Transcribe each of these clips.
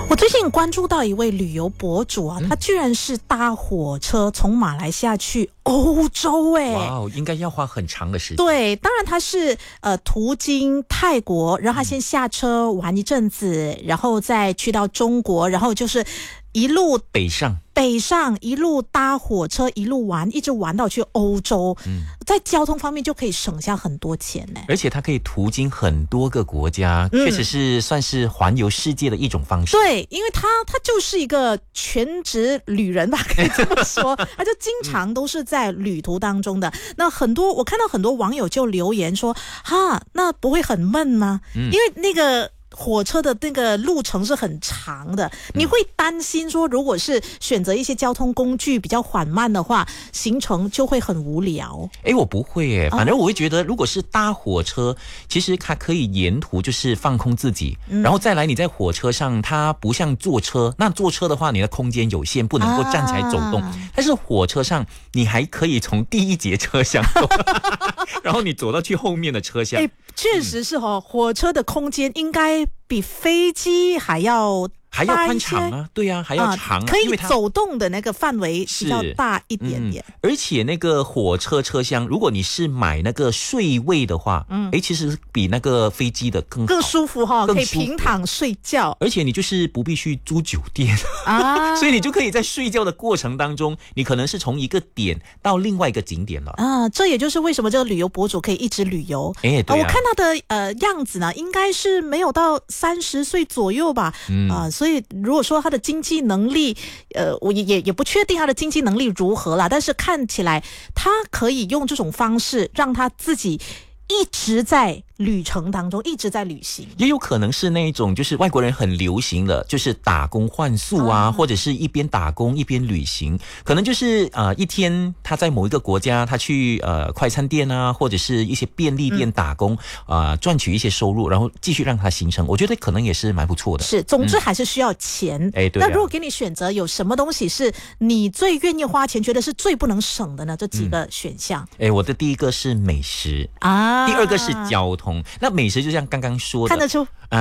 我最近关注到一位旅游博主啊，他居然是搭火车从马来西亚去欧洲哇哦，应该要花很长的时间。 对，当然他是途经泰国，然后他先下车玩一阵子，然后再去到中国，然后就是一路北上一路搭火车一路玩，一直玩到去欧洲。在交通方面就可以省下很多钱呢， 而且它可以途经很多个国家，确实是算是环游世界的一种方式。 对，因为他就是一个全职旅人吧，可以这么说。他就经常都是在旅途当中的。那我看到很多网友就留言说，哈，那不会很闷吗？因为那个火车的那个路程是很长的，你会担心说，如果是选择一些交通工具比较缓慢的话，行程就会很无聊。 我不会反正我会觉得，如果是搭火车，其实它可以沿途就是放空自己，然后再来你在火车上，它不像坐车，那坐车的话，你的空间有限，不能够站起来走动。但是火车上，你还可以从第一节车厢走，然后你走到去后面的车厢。 确实是火车的空间应该比飞机还要宽敞啊，对啊，还要长可以走动的那个范围比较大一点点。 而且那个火车车厢，如果你是买那个睡位的话，其实比那个飞机的更舒服可以平躺睡觉。 而且你就是不必去租酒店啊，所以你就可以在睡觉的过程当中，你可能是从一个点到另外一个景点了啊。这也就是为什么这个旅游博主可以一直旅游。 对我看他的样子呢，应该是没有到30岁左右吧，所以如果说他的经济能力，我也不确定他的经济能力如何啦，但是看起来他可以用这种方式让他自己一直在旅程当中，一直在旅行。 也有可能是那一种就是外国人很流行的，就是打工换宿啊，或者是一边打工一边旅行。可能就是一天他在某一个国家，他去快餐店啊，或者是一些便利店打工赚取一些收入，然后继续让他行程。我觉得可能也是蛮不错的。 是，总之还是需要钱。 对那如果给你选择，有什么东西是你最愿意花钱，觉得是最不能省的呢？这几个选项。 我的第一个是美食啊，第二个是交通。那美食就像刚刚说的， 看得出啊，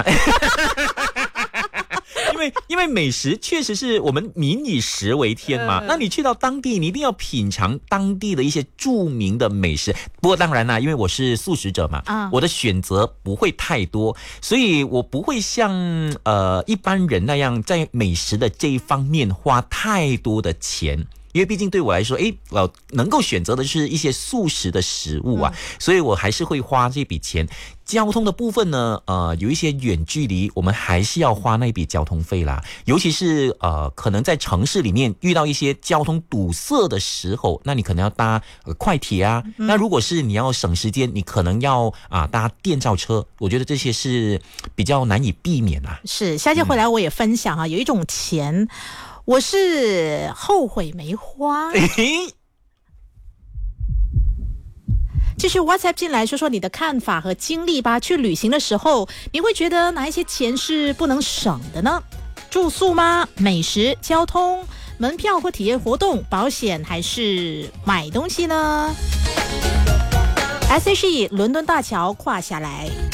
因为美食确实是我们民以食为天嘛。那你去到当地，你一定要品尝当地的一些著名的美食。不过当然啦，因为我是素食者嘛，我的选择不会太多，所以我不会像一般人那样在美食的这一方面花太多的钱。因为毕竟对我来说，我能够选择的是一些素食的食物啊，所以我还是会花这笔钱。交通的部分呢，有一些远距离，我们还是要花那笔交通费啦。尤其是可能在城市里面遇到一些交通堵塞的时候，那你可能要搭快铁啊。那如果是你要省时间，你可能要搭电召车。我觉得这些是比较难以避免啦。 是，下节回来我也分享有一种钱。我是后悔没花。继续 WhatsApp 进来说说你的看法和经历吧。去旅行的时候，你会觉得哪一些钱是不能省的呢？住宿吗？美食、交通、门票或体验活动、保险还是买东西呢？SHE 伦敦大桥跨下来。